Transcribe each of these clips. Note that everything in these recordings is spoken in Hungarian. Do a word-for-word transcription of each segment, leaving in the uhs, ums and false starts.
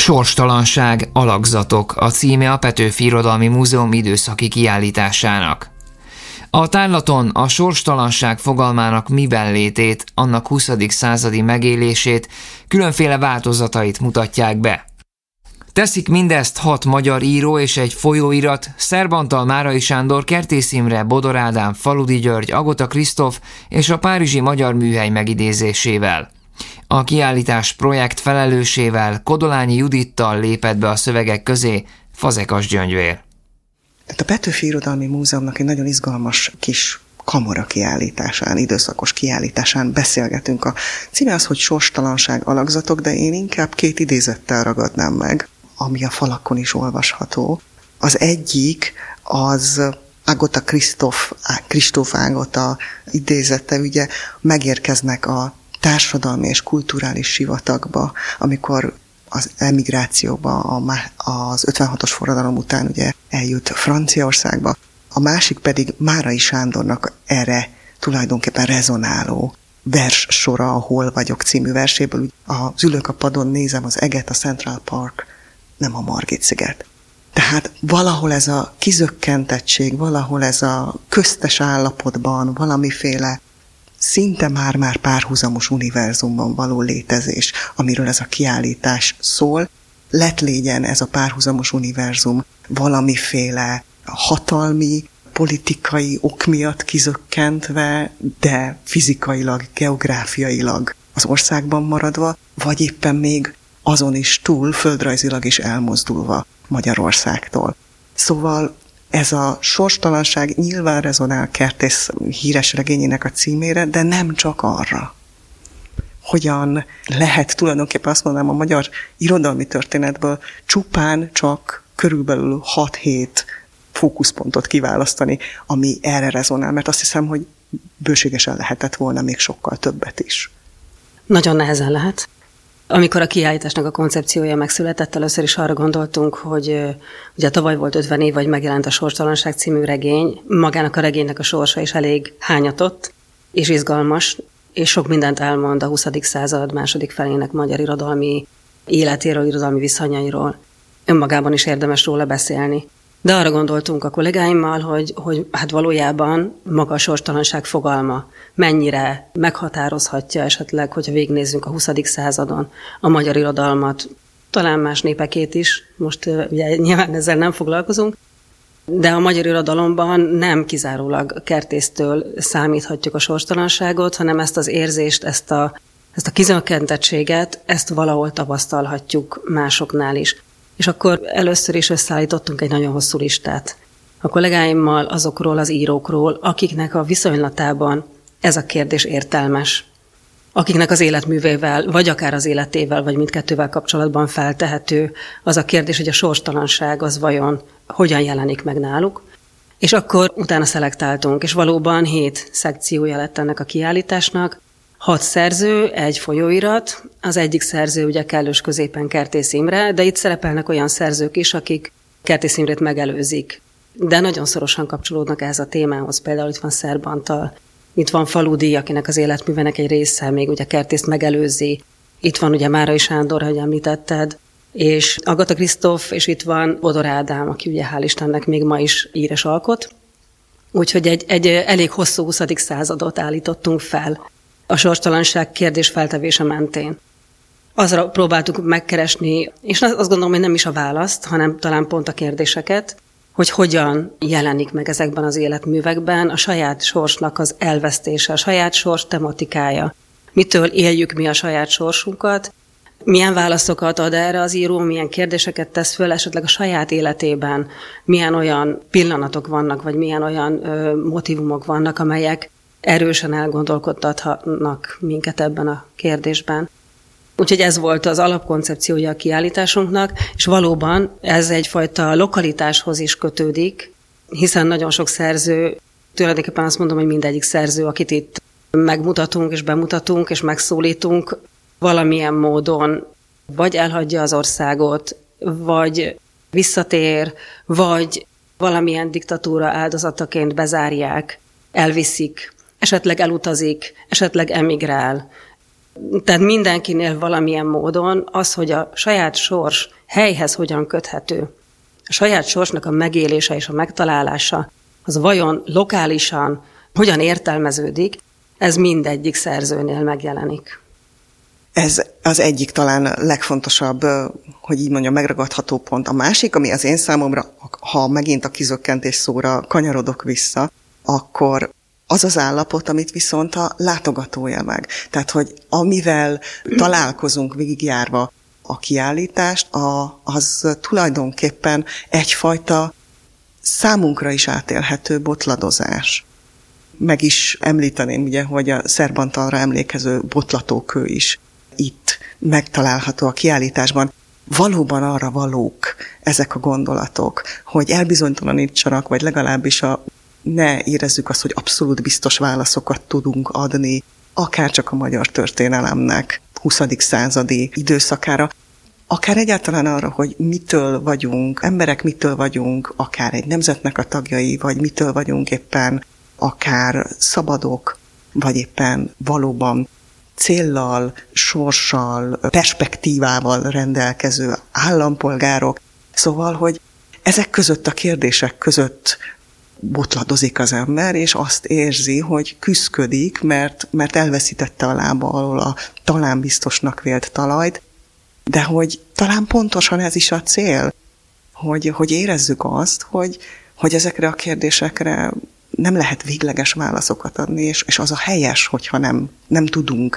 Sorstalanság, alakzatok a címe a Petőfi Irodalmi Múzeum időszaki kiállításának. A tárlaton a sorstalanság fogalmának miben létét, annak huszadik századi megélését, különféle változatait mutatják be. Teszik mindezt hat magyar író és egy folyóirat, Szerb Antal, Márai Sándor, Kertész Imre, Bodor Ádám, Faludi György, Agota Krisztóf és a Párizsi Magyar Műhely megidézésével. A kiállítás projekt felelősével, Kodolányi Judittal lépett be a szövegek közé Fazekas Gyöngyvér. Tehát a Petőfi Irodalmi Múzeumnak egy nagyon izgalmas kis kamara kiállításán, időszakos kiállításán beszélgetünk. A címe az, hogy Sorstalanság, alakzatok, de én inkább két idézettel ragadnám meg, ami a falakon is olvasható. Az egyik az Agota Krisztóf, Kristóf Ágota idézete, ugye megérkeznek a társadalmi és kulturális sivatagba, amikor az emigrációba, az ötvenhatos forradalom után ugye eljut Franciaországba. A másik pedig Márai Sándornak erre tulajdonképpen rezonáló vers sora, a Hol vagyok című verséből. Az ülök a padon, nézem az eget, a Central Park, nem a Margit-sziget. Tehát valahol ez a kizökkentettség, valahol ez a köztes állapotban valamiféle szinte már-már párhuzamos univerzumban való létezés, amiről ez a kiállítás szól, lett légyen ez a párhuzamos univerzum valamiféle hatalmi, politikai ok miatt kizökkentve, de fizikailag, geográfiailag az országban maradva, vagy éppen még azon is túl, földrajzilag is elmozdulva Magyarországtól. Szóval ez a sorstalanság nyilván rezonál Kertész híres regényének a címére, de nem csak arra. Hogyan lehet tulajdonképpen azt mondanám a magyar irodalmi történetből csupán csak körülbelül hat-hét fókuszpontot kiválasztani, ami erre rezonál, mert azt hiszem, hogy bőségesen lehetett volna még sokkal többet is. Nagyon nehezen lehet. Amikor a kiállításnak a koncepciója megszületett, először is arra gondoltunk, hogy ugye tavaly volt ötven év, vagy megjelent a Sorstalanság című regény, magának a regénynek a sorsa is elég hányatott, és izgalmas, és sok mindent elmond a huszadik század második felének magyar irodalmi életéről, irodalmi viszonyairól. Önmagában is érdemes róla beszélni. De arra gondoltunk a kollégáimmal, hogy, hogy hát valójában maga a sorstalanság fogalma mennyire meghatározhatja esetleg, hogyha végignézzünk a huszadik századon a magyar irodalmat, talán más népekét is, most ugye nyilván ezzel nem foglalkozunk, de a magyar irodalomban nem kizárólag Kertésztől számíthatjuk a sorstalanságot, hanem ezt az érzést, ezt a, ezt a kizökkentettséget, ezt valahol tapasztalhatjuk másoknál is. És akkor először is összeállítottunk egy nagyon hosszú listát a kollégáimmal azokról az írókról, akiknek a viszonylatában ez a kérdés értelmes, akiknek az életművével, vagy akár az életével, vagy mindkettővel kapcsolatban feltehető az a kérdés, hogy a sorstalanság az vajon hogyan jelenik meg náluk. És akkor utána szelektáltunk, és valóban hét szekciója lett ennek a kiállításnak, hat szerző, egy folyóirat, az egyik szerző ugye kellős középen Kertész Imre, de itt szerepelnek olyan szerzők is, akik Kertész Imrét megelőzik, de nagyon szorosan kapcsolódnak ehhez a témához. Például itt van Szerb Antal, itt van Faludi, akinek az életművenek egy része még ugye Kertészt megelőzi, itt van ugye Márai Sándor, ahogy említetted, és Agata Krisztóf, és itt van Bodor Ádám, aki ugye hál' Istennek még ma is ír és alkot. Úgyhogy egy, egy elég hosszú huszadik századot állítottunk fel a sorstalanság kérdés feltevése mentén. Azra próbáltuk megkeresni, és azt gondolom, hogy nem is a választ, hanem talán pont a kérdéseket, hogy hogyan jelenik meg ezekben az életművekben a saját sorsnak az elvesztése, a saját sors tematikája. Mitől éljük mi a saját sorsunkat, milyen válaszokat ad erre az író, milyen kérdéseket tesz föl esetleg a saját életében, milyen olyan pillanatok vannak, vagy milyen olyan ö, motivumok vannak, amelyek erősen elgondolkodtatnak minket ebben a kérdésben. Úgyhogy ez volt az alapkoncepciója a kiállításunknak, és valóban ez egyfajta lokalitáshoz is kötődik, hiszen nagyon sok szerző, tulajdonképpen azt mondom, hogy mindegyik szerző, akit itt megmutatunk és bemutatunk és megszólítunk, valamilyen módon vagy elhagyja az országot, vagy visszatér, vagy valamilyen diktatúra áldozataként bezárják, elviszik, esetleg elutazik, esetleg emigrál. Tehát mindenkinél valamilyen módon az, hogy a saját sors helyhez hogyan köthető, a saját sorsnak a megélése és a megtalálása, az vajon lokálisan hogyan értelmeződik, ez mindegyik szerzőnél megjelenik. Ez az egyik talán legfontosabb, hogy így mondjam, megragadható pont. A másik, ami az én számomra, ha megint a kizökkentés szóra kanyarodok vissza, akkor az az állapot, amit viszont a látogató él meg. Tehát, hogy amivel találkozunk végigjárva a kiállítást, a, az tulajdonképpen egyfajta számunkra is átélhető botladozás. Meg is említeném, ugye, hogy a Szerbantalra emlékező botlatókő is itt megtalálható a kiállításban. Valóban arra valók ezek a gondolatok, hogy elbizonytalanítsanak, vagy legalábbis a, ne érezzük azt, hogy abszolút biztos válaszokat tudunk adni, akár csak a magyar történelemnek huszadik századi időszakára, akár egyáltalán arra, hogy mitől vagyunk, emberek mitől vagyunk, akár egy nemzetnek a tagjai, vagy mitől vagyunk éppen akár szabadok, vagy éppen valóban céllal, sorssal, perspektívával rendelkező állampolgárok. Szóval, hogy ezek között a kérdések között botladozik az ember, és azt érzi, hogy küszködik, mert, mert elveszítette a lába alól a talán biztosnak vélt talajt, de hogy talán pontosan ez is a cél, hogy, hogy érezzük azt, hogy, hogy ezekre a kérdésekre nem lehet végleges válaszokat adni, és, és az a helyes, hogyha nem, nem tudunk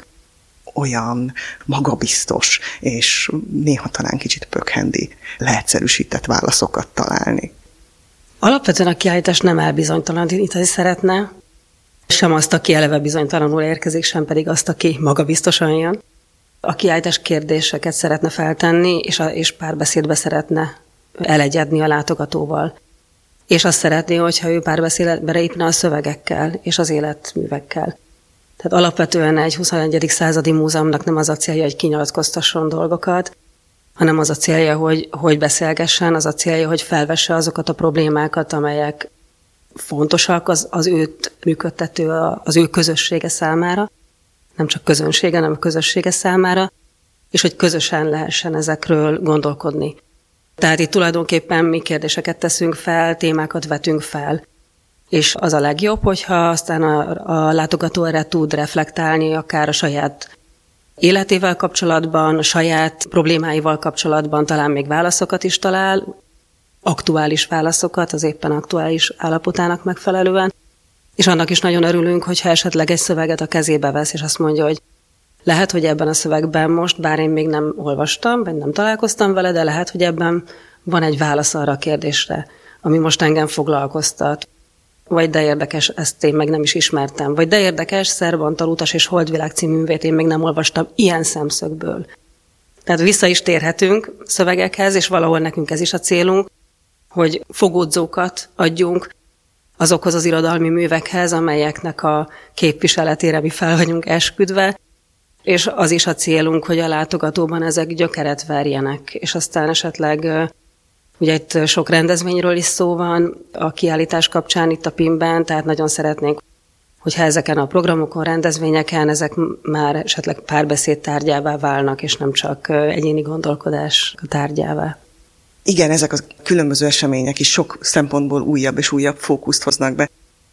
olyan magabiztos, és néha talán kicsit pökhendi, leegyszerűsített válaszokat találni. Alapvetően a kiállítás nem elbizonytalanítani szeretne, sem azt, aki eleve bizonytalanul érkezik, sem pedig azt, aki magabiztosan jön. A kiállítás kérdéseket szeretne feltenni, és, a, és párbeszédbe szeretne elegyedni a látogatóval. És azt szeretné, hogyha ő párbeszédbe épne a szövegekkel és az életművekkel. Tehát alapvetően egy huszonegyedik századi múzeumnak nem az a célja, hogy kinyilatkoztasson dolgokat, hanem az a célja, hogy, hogy beszélgessen, az a célja, hogy felvesse azokat a problémákat, amelyek fontosak az, az őt működtető, az ő közössége számára, nem csak közönsége, hanem a közössége számára, és hogy közösen lehessen ezekről gondolkodni. Tehát itt tulajdonképpen mi kérdéseket teszünk fel, témákat vetünk fel, és az a legjobb, hogyha aztán a, a látogató erre tud reflektálni, akár a saját életével kapcsolatban, a saját problémáival kapcsolatban talán még válaszokat is talál, aktuális válaszokat, az éppen aktuális állapotának megfelelően, és annak is nagyon örülünk, hogyha esetleg egy szöveget a kezébe vesz, és azt mondja, hogy lehet, hogy ebben a szövegben most, bár én még nem olvastam, vagy nem találkoztam vele, de lehet, hogy ebben van egy válasz arra a kérdésre, ami most engem foglalkoztat. Vagy de érdekes, ezt én meg nem is ismertem. Vagy de érdekes, Szerbantal utas és Holdvilág című művét én még nem olvastam ilyen szemszögből. Tehát vissza is térhetünk szövegekhez, és valahol nekünk ez is a célunk, hogy fogódzókat adjunk azokhoz az irodalmi művekhez, amelyeknek a képviseletére mi fel vagyunk esküdve, és az is a célunk, hogy a látogatóban ezek gyökeret verjenek, és aztán esetleg, ugye itt sok rendezvényről is szó van a kiállítás kapcsán itt a pimben, tehát nagyon szeretnénk, hogyha ezeken a programokon, rendezvényeken ezek már esetleg párbeszéd tárgyává válnak, és nem csak egyéni gondolkodás tárgyává. Igen, ezek a különböző események is sok szempontból újabb és újabb fókuszt hoznak be.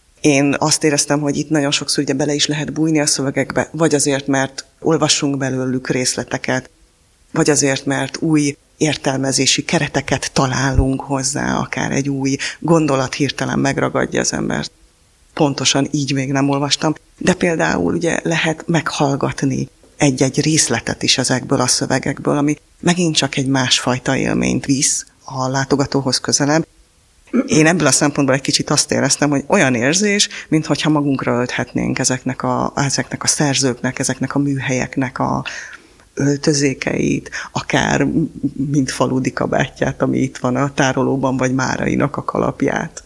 Én azt éreztem, hogy itt nagyon sokszor ugye bele is lehet bújni a szövegekbe, vagy azért, mert olvassunk belőlük részleteket, vagy azért, mert új értelmezési kereteket találunk hozzá, akár egy új gondolat hirtelen megragadja az embert. Pontosan így még nem olvastam, de például ugye lehet meghallgatni egy-egy részletet is ezekből a szövegekből, ami megint csak egy másfajta élményt visz a látogatóhoz közelebb. Én ebből a szempontból egy kicsit azt éreztem, hogy olyan érzés, minthogyha magunkra ölthetnénk ezeknek a, ezeknek a szerzőknek, ezeknek a műhelyeknek a öltözékeit, akár mint faludi kabátját, ami itt van a tárolóban, vagy Márainak a kalapját.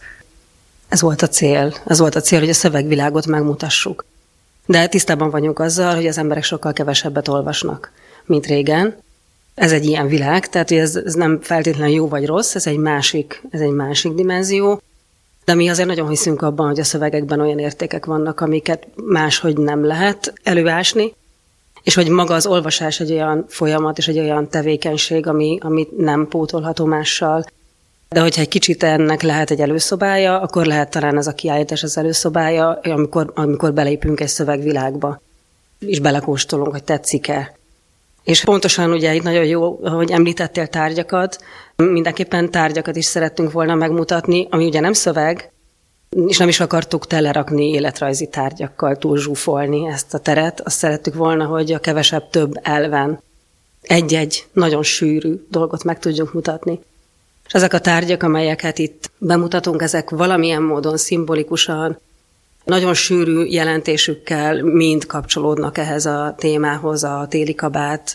Ez volt a cél. Ez volt a cél, hogy a szövegvilágot megmutassuk. De tisztában vagyunk azzal, hogy az emberek sokkal kevesebbet olvasnak, mint régen. Ez egy ilyen világ, tehát ez, ez nem feltétlenül jó vagy rossz, ez egy másik, ez egy másik dimenzió, de mi azért nagyon hiszünk abban, hogy a szövegekben olyan értékek vannak, amiket máshogy nem lehet előásni, És hogy maga az olvasás egy olyan folyamat és egy olyan tevékenység, ami, ami nem pótolható mással. De hogyha egy kicsit ennek lehet egy előszobája, akkor lehet talán ez a kiállítás az előszobája, amikor, amikor belépünk egy szövegvilágba, és belekóstolunk, hogy tetszik-e. És pontosan ugye itt nagyon jó, hogy említettél tárgyakat, mindenképpen tárgyakat is szerettünk volna megmutatni, ami ugye nem szöveg, és nem is akartuk telerakni életrajzi tárgyakkal, túlzsúfolni ezt a teret. Azt szerettük volna, hogy a kevesebb több elven egy-egy nagyon sűrű dolgot meg tudjunk mutatni. És ezek a tárgyak, amelyeket itt bemutatunk, ezek valamilyen módon szimbolikusan, nagyon sűrű jelentésükkel mind kapcsolódnak ehhez a témához, a téli kabát,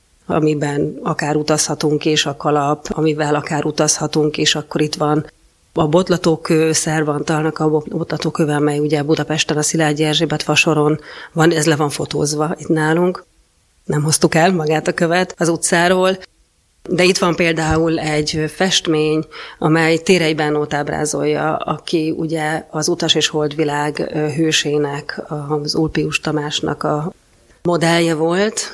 amiben akár utazhatunk, és a kalap, amivel akár utazhatunk, és akkor itt van a botlatókő, Szervantalnak a botlatókővel, mely ugye Budapesten a Szilágyi Erzsébet fasoron van, ez le van fotózva itt nálunk. Nem hoztuk el magát a követ az utcáról, de itt van például egy festmény, amely Térei Bennót ábrázolja, aki ugye az Utas és Holdvilág hősének, az Ulpius Tamásnak a modellje volt,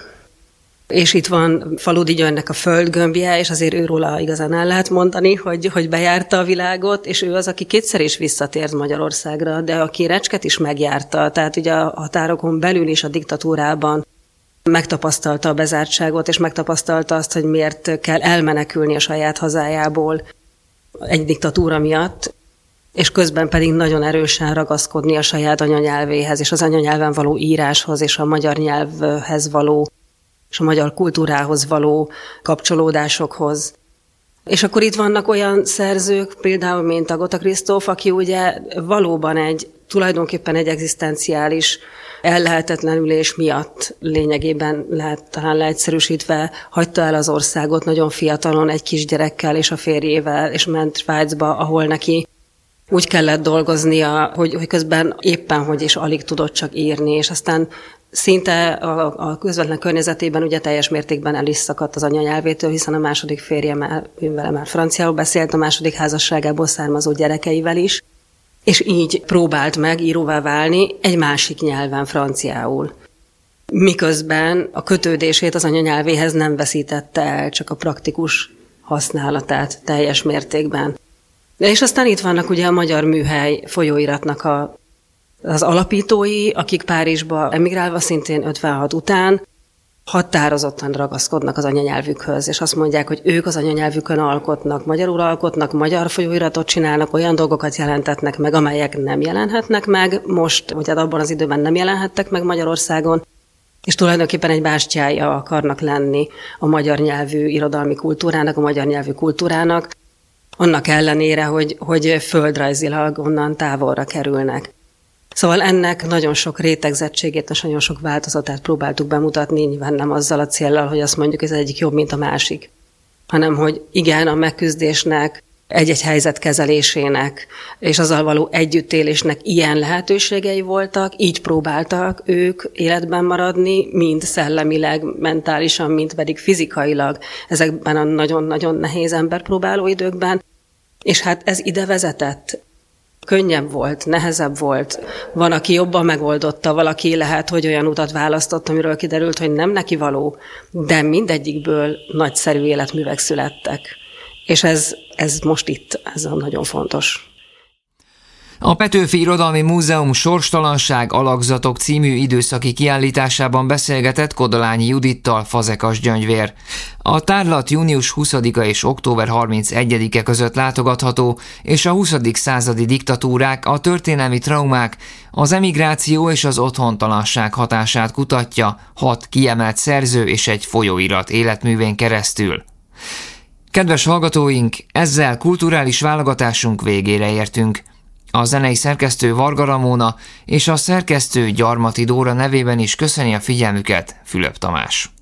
és itt van Faludi Györgynek a földgömbje, és azért őróla igazán el lehet mondani, hogy, hogy bejárta a világot, és ő az, aki kétszer is visszatért Magyarországra, de aki Recsket is megjárta, tehát ugye a határokon belül is a diktatúrában megtapasztalta a bezártságot, és megtapasztalta azt, hogy miért kell elmenekülni a saját hazájából egy diktatúra miatt, és közben pedig nagyon erősen ragaszkodni a saját anyanyelvéhez, és az anyanyelven való íráshoz, és a magyar nyelvhez való, és a magyar kultúrához való kapcsolódásokhoz. És akkor itt vannak olyan szerzők, például, mint Agota Kristóf, aki ugye valóban egy, tulajdonképpen egy egzisztenciális ellehetetlenülés miatt lényegében lehet talán leegyszerűsítve hagyta el az országot nagyon fiatalon egy kisgyerekkel és a férjével, és ment Svájcba, ahol neki úgy kellett dolgoznia, hogy, hogy közben éppen hogy is alig tudott csak írni, és aztán szinte a, a közvetlen környezetében ugye teljes mértékben el is szakadt az anyanyelvétől, hiszen a második férje már, ő vele már franciául beszélt, a második házasságából származó gyerekeivel is, és így próbált meg íróvá válni egy másik nyelven, franciául. Miközben a kötődését az anyanyelvéhez nem veszítette el, csak a praktikus használatát teljes mértékben. De és aztán itt vannak ugye a Magyar Műhely folyóiratnak a, az alapítói, akik Párizsba emigrálva szintén ötvenhat után határozottan ragaszkodnak az anyanyelvükhöz, és azt mondják, hogy ők az anyanyelvükön alkotnak, magyarul alkotnak, magyar folyóiratot csinálnak, olyan dolgokat jelentetnek meg, amelyek nem jelenhetnek meg most, vagy hát abban az időben nem jelenhettek meg Magyarországon, és tulajdonképpen egy bástyája akarnak lenni a magyar nyelvű irodalmi kultúrának, a magyar nyelvű kultúrának, annak ellenére, hogy, hogy földrajzilag onnan távolra kerülnek. Szóval ennek nagyon sok rétegzettségét és nagyon sok változatát próbáltuk bemutatni, nyilván nem azzal a céllal, hogy azt mondjuk, ez egyik jobb, mint a másik, hanem hogy igen, a megküzdésnek, egy-egy helyzet kezelésének és azzal való együttélésnek ilyen lehetőségei voltak, így próbáltak ők életben maradni, mind szellemileg, mentálisan, mind pedig fizikailag ezekben a nagyon-nagyon nehéz emberpróbáló időkben, és hát ez ide vezetett. Könnyebb volt, nehezebb volt, van, aki jobban megoldotta, valaki lehet, hogy olyan utat választott, amiről kiderült, hogy nem neki való, de mindegyikből nagyszerű életművek születtek. És ez, ez most itt, ez nagyon fontos. A Petőfi Irodalmi Múzeum Sorstalanság alakzatok című időszaki kiállításában beszélgetett Kodolányi Judittal Fazekas Gyöngyvér. A tárlat június huszadika és október harmincegyedike között látogatható, és a huszadik századi diktatúrák, a történelmi traumák, az emigráció és az otthontalanság hatását kutatja hat kiemelt szerző és egy folyóirat életművén keresztül. Kedves hallgatóink, ezzel kulturális válogatásunk végére értünk. A zenei szerkesztő Varga Ramóna és a szerkesztő Gyarmati Dóra nevében is köszöni a figyelmüket Fülöp Tamás.